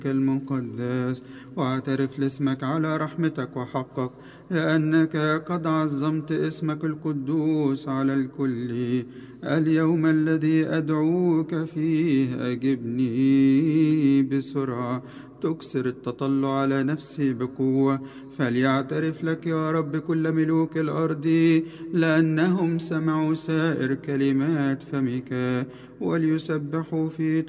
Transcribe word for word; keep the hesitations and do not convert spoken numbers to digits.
المقدس، واعترف لاسمك على رحمتك وحقك، لأنك قد عظمت اسمك القدوس على الكل. اليوم الذي أدعوك فيه أجبني بسرعة، تكسر التطلع على نفسي بقوة. فليعترف لك يا رب كل ملوك الأرض، لأنهم سمعوا سائر كلمات فمك، وليسبحوا في